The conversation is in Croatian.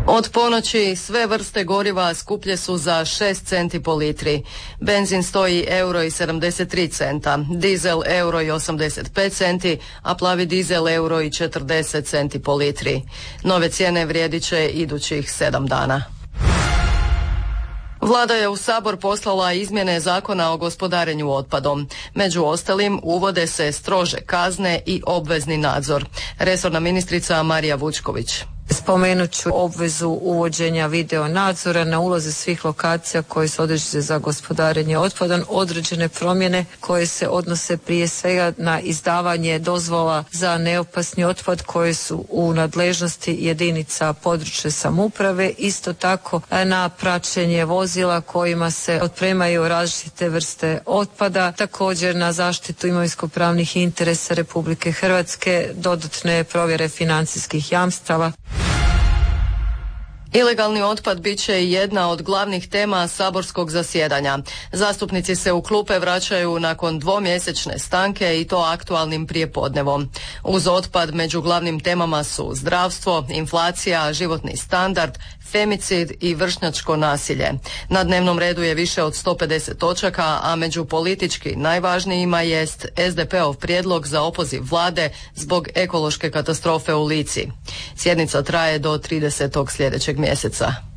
Od ponoći sve vrste goriva skuplje su za 6 centi po litri. Benzin stoji €1,73, dizel €1,85 centi, a plavi dizel €1,40 centi po litri. Nove cijene vrijedit će idućih 7 dana. Vlada je u Sabor poslala izmjene Zakona o gospodarenju otpadom. Među ostalim uvode se strože kazne i obvezni nadzor. Resorna ministrica Marija Vučković. Spomenut ću obvezu uvođenja video nadzora na ulaze svih lokacija koje su određene za gospodarenje otpadom, određene promjene koje se odnose prije svega na izdavanje dozvola za neopasni otpad koje su u nadležnosti jedinica područne samouprave, isto tako na praćenje vozila kojima se otpremaju različite vrste otpada, također na zaštitu imovinsko-pravnih interesa Republike Hrvatske, dodatne provjere financijskih jamstava. Ilegalni otpad bit će jedna od glavnih tema saborskog zasjedanja. Zastupnici se u klupe vraćaju nakon 2-mjesečne stanke i to aktualnim prijepodnevom. Uz otpad među glavnim temama su zdravstvo, inflacija, životni standard, femicid i vršnjačko nasilje. Na dnevnom redu je više od 150 točaka, a među politički najvažnijima jest SDP-ov prijedlog za opoziv vlade zbog ekološke katastrofe u Lici. Sjednica traje do 30. sljedećeg mjeseca.